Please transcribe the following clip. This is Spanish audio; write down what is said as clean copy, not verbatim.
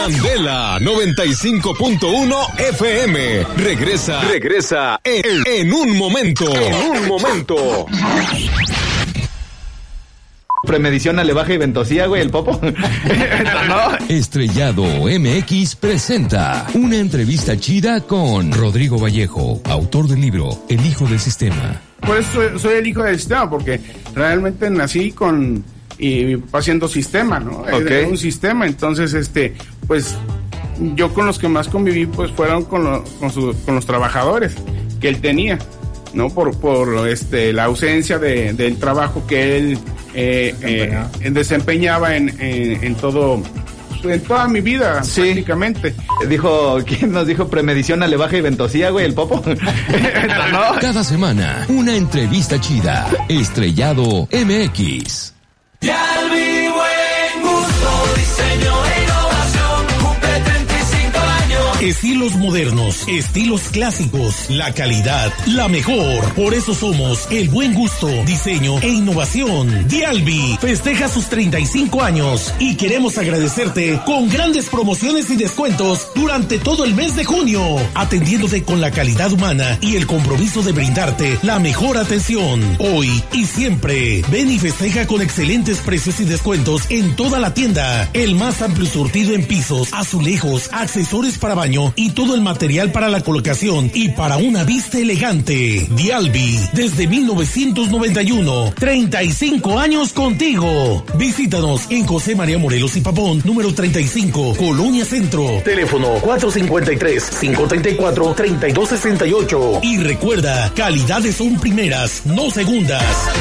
Candela 95.1 FM. Regresa en un momento. Premedición, alevaje y ventosía, güey, el Popo. ¿No? Estrellado MX presenta una entrevista chida con Rodrigo Vallejo, autor del libro El Hijo del Sistema. Por eso soy el hijo del sistema, porque realmente nací y mi papá haciendo sistema, ¿no? Okay. Era un sistema, entonces, pues, yo con los que más conviví, pues, fueron con los trabajadores que él tenía, ¿no? Por la ausencia del trabajo que él desempeñaba en toda mi vida, sí, prácticamente. ¿Quién nos dijo premedición, alevaje y ventosía, güey, el Popo? ¿No? Cada semana, una entrevista chida. Estrellado MX. Dialbi, buen gusto, diseño e innovación, cumple 35 años. Estilos modernos, estilos clásicos, la calidad, la mejor. Por eso somos el buen gusto, diseño e innovación. Dialbi festeja sus 35 años y queremos agradecerte con grandes promociones y descuentos durante todo el mes de junio, atendiéndote con la calidad humana y el compromiso de brindarte la mejor atención. Hoy y siempre, ven y festeja con excelentes precios y descuentos en toda la tienda. El más amplio surtido en pisos, azulejos, accesorios para baño y todo el material para la colocación y para una vista elegante. Dialbi, desde 1991, 35 años contigo. Visítanos en José María Morelos y Pavón, número 35, Colonia Centro. Teléfono 453-534-3268. Y recuerda, calidades son primeras, no segundas.